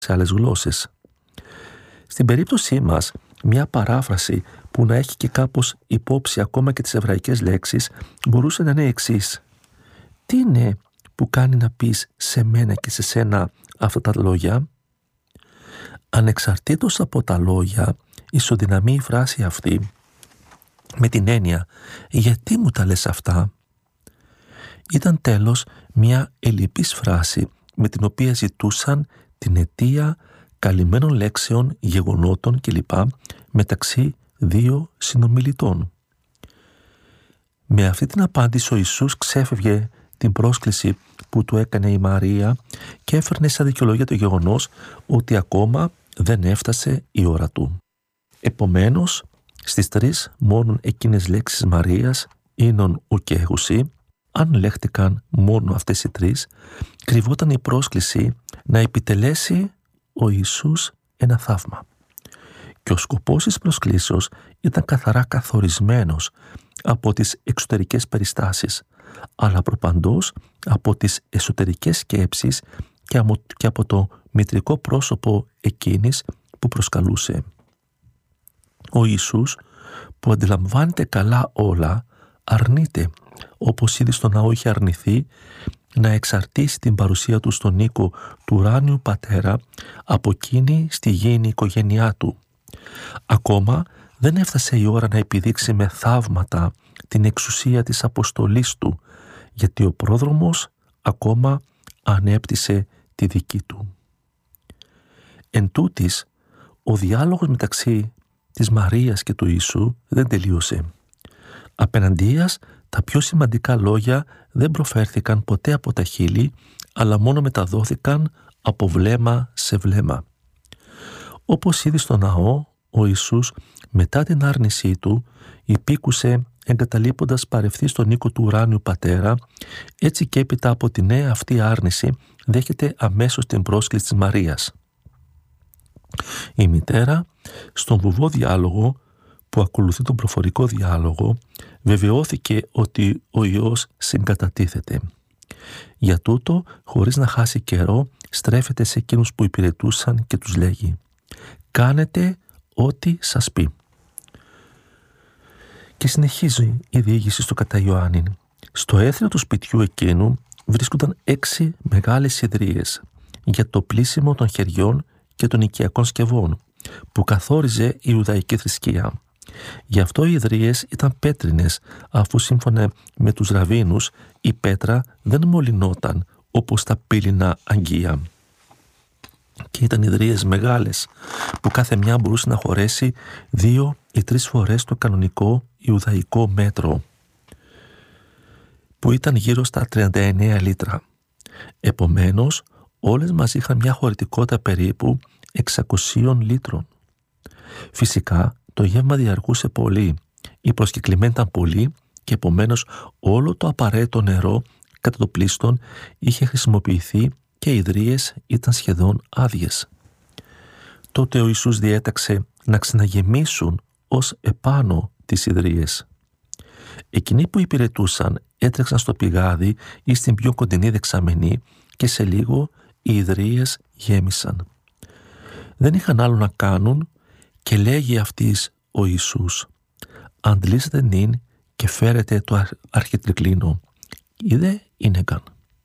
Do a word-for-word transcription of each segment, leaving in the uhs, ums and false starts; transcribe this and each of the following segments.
σε άλλες γλώσσες. Στην περίπτωσή μας, μια παράφραση που να έχει και κάπως υπόψη ακόμα και τις εβραϊκές λέξεις μπορούσε να είναι εξής. Τι είναι που κάνει να πεις σε μένα και σε σένα αυτά τα λόγια? Ανεξαρτήτως από τα λόγια, ισοδυναμεί η φράση αυτή με την έννοια «γιατί μου τα λες αυτά?» Ήταν τέλος μια ελλειπής φράση με την οποία ζητούσαν την αιτία καλυμμένων λέξεων, γεγονότων κλπ. Μεταξύ δύο συνομιλητών. Με αυτή την απάντηση ο Ιησούς ξέφευγε την πρόσκληση που του έκανε η Μαρία και έφερνε σαν δικαιολογία το γεγονός ότι ακόμα δεν έφτασε η ώρα του. Επομένως, στις τρεις μόνον εκείνες λέξεις Μαρίας, ίνον ου και έχουσι, αν λέχτηκαν μόνο αυτές οι τρεις, κρυβόταν η πρόσκληση να επιτελέσει ο Ιησούς ένα θαύμα. Και ο σκοπός της προσκλήσεως ήταν καθαρά καθορισμένος από τις εξωτερικές περιστάσεις, αλλά προπαντός από τις εσωτερικές σκέψεις και από το μητρικό πρόσωπο εκείνης που προσκαλούσε. Ο Ιησούς, που αντιλαμβάνεται καλά όλα, αρνείται, όπως ήδη στο ναό είχε αρνηθεί, να εξαρτήσει την παρουσία του στον οίκο του ουράνιου Πατέρα από εκείνη στη γήινη οικογένειά του. Ακόμα δεν έφτασε η ώρα να επιδείξει με θαύματα την εξουσία της αποστολής του, γιατί ο πρόδρομος ακόμα ανέπτυσε τη δική του. Εν τούτης, ο διάλογος μεταξύ της Μαρίας και του Ιησού δεν τελείωσε. Απέναντίας, τα πιο σημαντικά λόγια δεν προφέρθηκαν ποτέ από τα χείλη, αλλά μόνο μεταδόθηκαν από βλέμμα σε βλέμμα. Όπως ήδη στο ναό, ο Ιησούς μετά την άρνησή του υπήκουσε εγκαταλείποντας παρευθύ στον οίκο του ουράνιου Πατέρα, έτσι και έπειτα από τη νέα αυτή άρνηση δέχεται αμέσως την πρόσκληση της Μαρίας. Η μητέρα, στον βουβό διάλογο που ακολουθεί τον προφορικό διάλογο, βεβαιώθηκε ότι ο Υιός συγκατατίθεται. Για τούτο, χωρίς να χάσει καιρό, στρέφεται σε εκείνους που υπηρετούσαν και τους λέγει «Κάνετε ό,τι σας πει». Και συνεχίζει η διήγηση στο κατά Ιωάννην. Στο έθριο του σπιτιού εκείνου βρίσκονταν έξι μεγάλες ιδρύες για το πλύσιμο των χεριών και των οικιακών σκευών που καθόριζε η Ιουδαϊκή θρησκεία. Γι' αυτό οι ιδρύες ήταν πέτρινες, αφού σύμφωνα με τους ραβίνους η πέτρα δεν μολυνόταν όπως τα πύληνα αγγεία. Και ήταν ιδρύες μεγάλες που κάθε μια μπορούσε να χωρέσει δύο ή τρεις φορές το κανονικό Ιουδαϊκό μέτρο, που ήταν γύρω στα τριάντα εννέα λίτρα. Επομένως, όλες μαζί είχαν μια χωρητικότητα περίπου εξακοσίων λίτρων. Φυσικά, το γεύμα διαρκούσε πολύ, οι προσκεκλημένοι ήταν πολλοί και επομένως όλο το απαραίτητο νερό κατά το πλείστον είχε χρησιμοποιηθεί και οι ιδρύες ήταν σχεδόν άδειες. Τότε ο Ιησούς διέταξε να ξαναγεμίσουν ως επάνω τις ιδρύες. Εκείνοι που υπηρετούσαν έτρεξαν στο πηγάδι ή στην πιο κοντινή δεξαμενή και σε λίγο οι ιδρύες γέμισαν. Δεν είχαν άλλο να κάνουν και λέγει αυτής ο Ιησούς «Αντλήσετε νυν και φέρετε το αρχιτρικλίνο». Είδε ίνεκαν.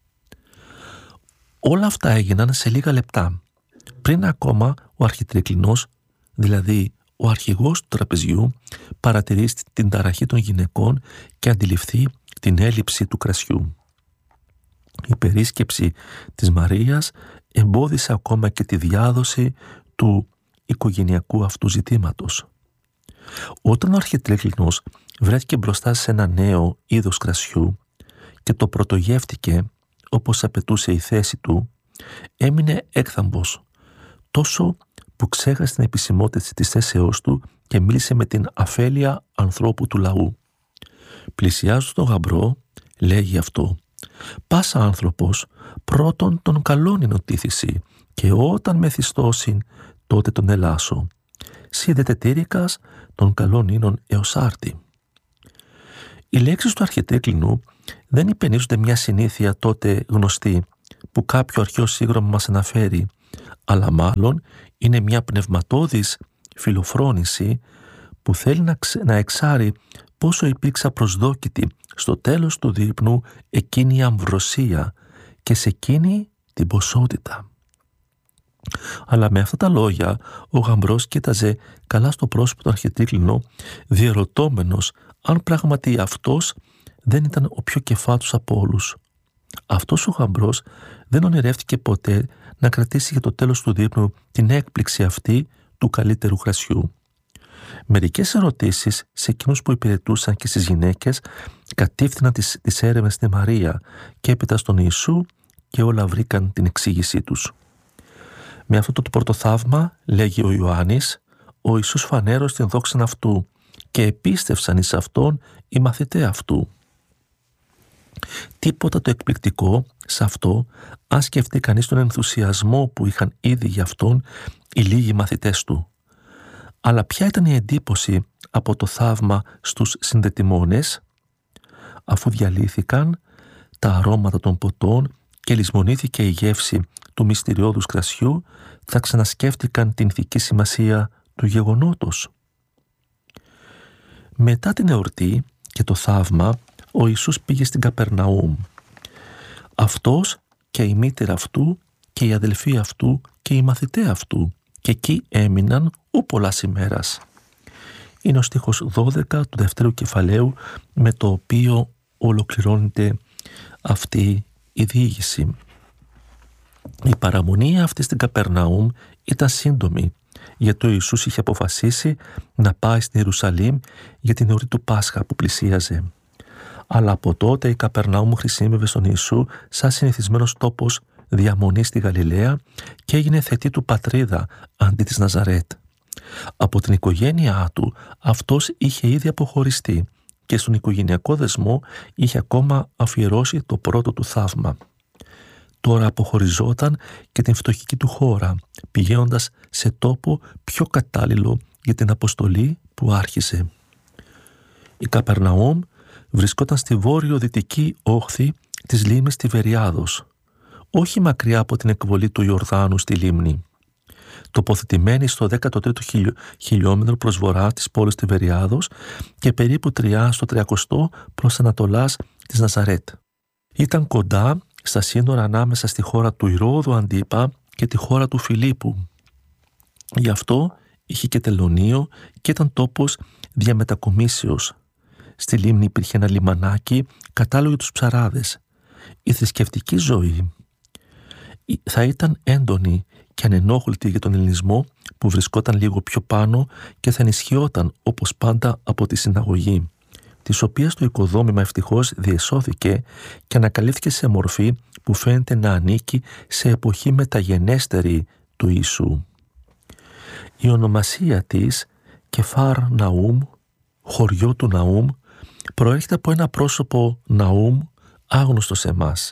Όλα αυτά έγιναν σε λίγα λεπτά. Πριν ακόμα ο αρχιτρικλινός, δηλαδή ο αρχηγός του τραπεζιού, παρατηρήσει την ταραχή των γυναικών και αντιληφθεί την έλλειψη του κρασιού. Η περίσκεψη της Μαρίας εμπόδισε ακόμα και τη διάδοση του οικογενειακού αυτού ζητήματος. Όταν ο αρχιτρίκλινος βρέθηκε μπροστά σε ένα νέο είδος κρασιού και το πρωτογεύτηκε όπως απαιτούσε η θέση του, έμεινε έκθαμπος, τόσο που ξέχασε την επισημότητα της θέσεώς του και μίλησε με την αφέλεια ανθρώπου του λαού. Πλησιάζοντας τον γαμπρό, λέγει αυτό «Πάσα άνθρωπος, πρώτον τον καλόν είναι οτίθηση και όταν μεθυστώσιν, τότε τον ελάσω. Σίδετε τήρικας, τον καλόν ίνον έως άρτη». Οι λέξεις του αρχιτέκλινου δεν υπενίζονται μια συνήθεια τότε γνωστή που κάποιο αρχαίο σύγγραμμα μας αναφέρει αλλά μάλλον είναι μια πνευματώδης φιλοφρόνηση που θέλει να, ξε... να εξάρει πόσο υπήρξε απροσδόκητη στο τέλος του δείπνου εκείνη η αμβροσία και σε εκείνη την ποσότητα. Αλλά με αυτά τα λόγια ο γαμπρός κοίταζε καλά στο πρόσωπο του αρχιτρίκλινο, διερωτώμενος αν πράγματι αυτός δεν ήταν ο πιο κεφάτος από όλους. Αυτός ο γαμπρός δεν ονειρεύτηκε ποτέ να κρατήσει για το τέλος του δείπνου την έκπληξη αυτή του καλύτερου κρασιού. Μερικές ερωτήσεις σε εκείνους που υπηρετούσαν και στις γυναίκες κατήφθηναν τις, τις έρευνες στη Μαρία και έπειτα στον Ιησού και όλα βρήκαν την εξήγησή τους. Με αυτό το πρώτο θαύμα, λέγει ο Ιωάννης, ο Ιησούς φανέρωσε την δόξαν αυτού και επίστευσαν εις αυτόν οι μαθηταί αυτού. Τίποτα το εκπληκτικό σε αυτό, αν σκεφτεί κανείς τον ενθουσιασμό που είχαν ήδη για αυτόν οι λίγοι μαθητές του. Αλλά ποια ήταν η εντύπωση από το θαύμα στους συνδετημόνες? Αφού διαλύθηκαν τα αρώματα των ποτών και λησμονήθηκε η γεύση του μυστηριώδους κρασιού, θα ξανασκέφτηκαν την ηθική σημασία του γεγονότος. Μετά την εορτή και το θαύμα, ο Ιησούς πήγε στην Καπερναούμ. Αυτός και η μήτερα αυτού και οι αδελφοί αυτού και οι μαθηταί αυτού, και εκεί έμειναν ου πολλάς ημέρας. Είναι ο στίχος δώδεκα του δευτέρου κεφαλαίου, με το οποίο ολοκληρώνεται αυτή η διήγηση. Η παραμονή αυτή στην Καπερναούμ ήταν σύντομη, γιατί ο Ιησούς είχε αποφασίσει να πάει στην Ιερουσαλήμ για την εορτή του Πάσχα που πλησίαζε. Αλλά από τότε η Καπερναούμ χρησιμεύε στον Ιησού σαν συνηθισμένος τόπος διαμονής στη Γαλιλαία και έγινε θετή του πατρίδα αντί της Ναζαρέτ. Από την οικογένειά του αυτός είχε ήδη αποχωριστεί και στον οικογενειακό δεσμό είχε ακόμα αφιερώσει το πρώτο του θαύμα. Τώρα αποχωριζόταν και την φτωχική του χώρα, πηγαίνοντας σε τόπο πιο κατάλληλο για την αποστολή που άρχισε. Η Καπερναούμ βρισκόταν στη βόρειο-δυτική όχθη της λίμνης Τιβεριάδος, όχι μακριά από την εκβολή του Ιορδάνου στη λίμνη. Τοποθετημένη στο δέκατο τρίτο χιλιο, χιλιόμετρο προς βορρά της πόλης Τιβεριάδος και περίπου τρία στο τριακοστό προς ανατολάς της Ναζαρέτ. Ήταν κοντά στα σύνορα ανάμεσα στη χώρα του Ηρώδου Αντίπα και τη χώρα του Φιλίππου. Γι' αυτό είχε και τελωνείο και ήταν τόπος διαμετακομίσεως. Στη λίμνη υπήρχε ένα λιμανάκι κατάλληλο για τους ψαράδες. Η θρησκευτική ζωή θα ήταν έντονη και ανενόχλητη για τον ελληνισμό που βρισκόταν λίγο πιο πάνω και θα ενισχυόταν όπως πάντα από τη συναγωγή, της οποίας το οικοδόμημα ευτυχώς διεσώθηκε και ανακαλύφθηκε σε μορφή που φαίνεται να ανήκει σε εποχή μεταγενέστερη του Ιησού. Η ονομασία της Κεφάρ Ναούμ, χωριό του Ναούμ, προέρχεται από ένα πρόσωπο Ναούμ άγνωστο σε εμάς.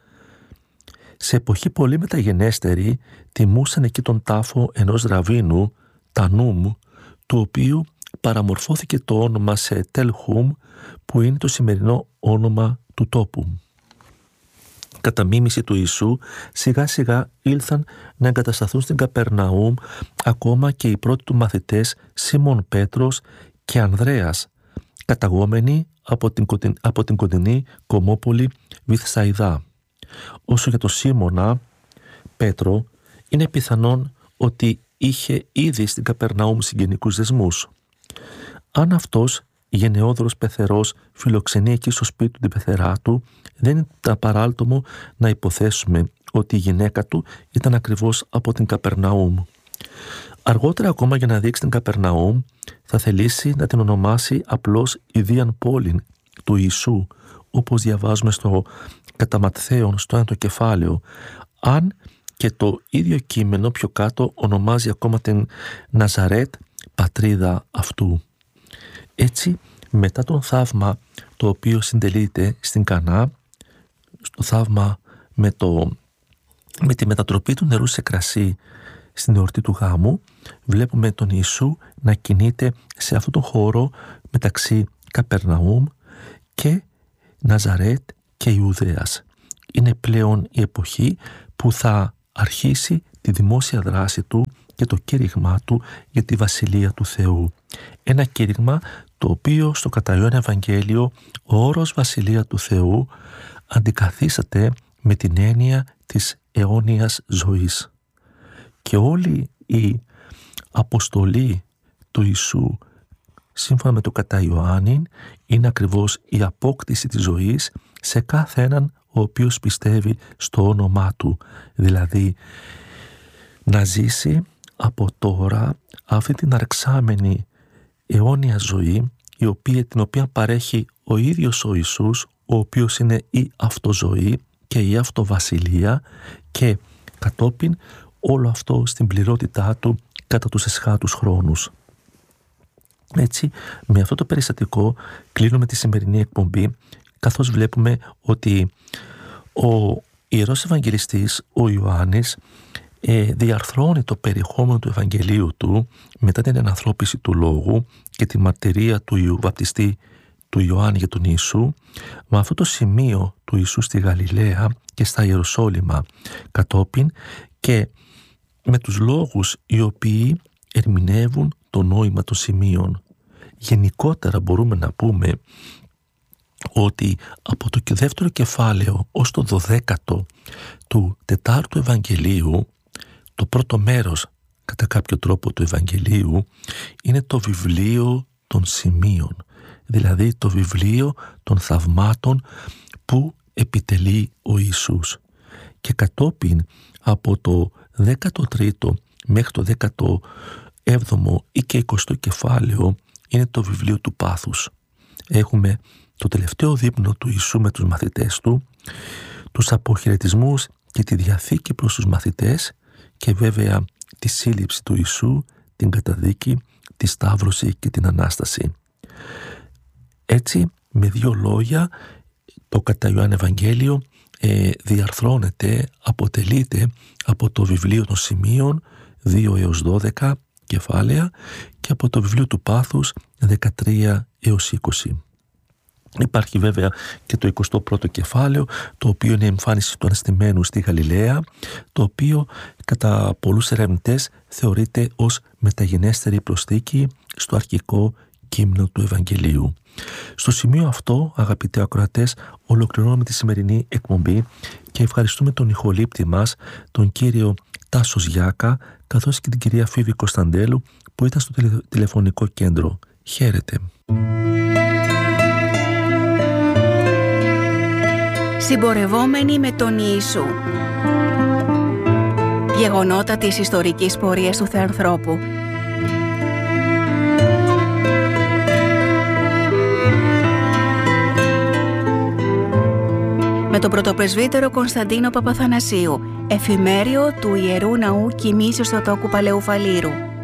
Σε εποχή πολύ μεταγενέστερη τιμούσαν εκεί τον τάφο ενός ραβίνου, Τανούμ, του οποίου παραμορφώθηκε το όνομα σε Τελχούμ, που είναι το σημερινό όνομα του τόπου. Κατά μίμηση του Ιησού, σιγά σιγά ήλθαν να εγκατασταθούν στην Καπερναούμ ακόμα και οι πρώτοι του μαθητές Σίμων Πέτρος και Ανδρέας, καταγόμενοι από την, από την κοντινή κομμόπολη Βηθσαϊδά. Όσο για τον Σίμωνα Πέτρο, είναι πιθανόν ότι είχε ήδη στην Καπερναούμ συγγενικούς δεσμούς. Αν αυτός, γενναιόδωρος πεθερός, φιλοξενεί εκεί στο σπίτι του την πεθερά του, δεν ήταν παράλτομο να υποθέσουμε ότι η γυναίκα του ήταν ακριβώς από την Καπερναούμ. Αργότερα ακόμα, για να δείξει την Καπερναούμ, θα θελήσει να την ονομάσει απλώς Ιδίαν Πόλην του Ιησού, όπως διαβάζουμε στο κατά Ματθαίον στο ένα το κεφάλαιο, αν και το ίδιο κείμενο πιο κάτω ονομάζει ακόμα την Ναζαρέτ πατρίδα αυτού. Έτσι, μετά τον θαύμα το οποίο συντελείται στην Κανά, στο θαύμα με, το, με τη μετατροπή του νερού σε κρασί στην εορτή του γάμου, βλέπουμε τον Ιησού να κινείται σε αυτόν τον χώρο μεταξύ Καπερναούμ και Ναζαρέτ και Ιουδαίας. Είναι πλέον η εποχή που θα αρχίσει τη δημόσια δράση του και το κήρυγμά του για τη Βασιλεία του Θεού. Ένα κήρυγμα το οποίο στο κατά Ιωάννη Ευαγγέλιο ο όρος Βασιλεία του Θεού αντικαθίσταται με την έννοια της αιώνιας ζωής. Και όλη η αποστολή του Ιησού σύμφωνα με το κατά Ιωάννη είναι ακριβώς η απόκτηση της ζωής σε κάθε έναν ο οποίος πιστεύει στο όνομά του, δηλαδή να ζήσει από τώρα αυτή την αρξάμενη αιώνια ζωή η οποία, την οποία παρέχει ο ίδιος ο Ιησούς, ο οποίος είναι η αυτοζωή και η αυτοβασιλεία, και κατόπιν όλο αυτό στην πληρότητά του κατά τους εσχάτους χρόνους. Έτσι, με αυτό το περιστατικό κλείνουμε τη σημερινή εκπομπή, καθώς βλέπουμε ότι ο Ιερός Ευαγγελιστής, ο Ιωάννης, ε, διαρθρώνει το περιεχόμενο του Ευαγγελίου του μετά την ενανθρώπιση του Λόγου και τη μαρτυρία του βαπτιστή του Ιωάννη για τον Ιησού, με αυτό το σημείο του Ιησού στη Γαλιλαία και στα Ιεροσόλυμα κατόπιν, και με τους λόγους οι οποίοι ερμηνεύουν το νόημα των σημείων. Γενικότερα μπορούμε να πούμε ότι από το δεύτερο κεφάλαιο ως το δωδέκατο του τετάρτου Ευαγγελίου, το πρώτο μέρος κατά κάποιο τρόπο του Ευαγγελίου είναι το βιβλίο των σημείων, δηλαδή το βιβλίο των θαυμάτων που επιτελεί ο Ιησούς. Και κατόπιν από το δέκατο τρίτο μέχρι το δέκατο έβδομο ή και εικοστό κεφάλαιο είναι το βιβλίο του πάθους. Έχουμε το τελευταίο δείπνο του Ιησού με τους μαθητές του, τους αποχαιρετισμούς και τη διαθήκη προς τους μαθητές και βέβαια τη σύλληψη του Ιησού, την καταδίκη, τη σταύρωση και την Ανάσταση. Έτσι, με δύο λόγια, το κατά Ιωάννη Ευαγγέλιο ε, διαρθρώνεται, αποτελείται από το βιβλίο των σημείων δύο έως δώδεκα κεφάλαια και από το βιβλίο του πάθους δεκατρία έως είκοσι. Υπάρχει βέβαια και το εικοστό πρώτο κεφάλαιο, το οποίο είναι η εμφάνιση του αναστημένου στη Γαλιλαία, το οποίο κατά πολλούς ερευνητές θεωρείται ως μεταγενέστερη προσθήκη στο αρχικό κείμενο του Ευαγγελίου. Στο σημείο αυτό, αγαπητοί ακροατές, ολοκληρώνουμε τη σημερινή εκπομπή και ευχαριστούμε τον ηχολήπτη μας, τον κύριο Τάσο Γιάκα, καθώς και την κυρία Φίβη Κωνσταντέλου που ήταν στο τηλε... τηλεφωνικό κέντρο. Χαίρετε. Συμπορευόμενοι με τον Ιησού. Γεγονότα της ιστορικής πορείας του Θεανθρώπου. Με τον πρωτοπρεσβύτερο Κωνσταντίνο Παπαθανασίου, εφημέριο του Ιερού Ναού Κοιμήσεως Θεοτόκου Παλαιού Φαλήρου.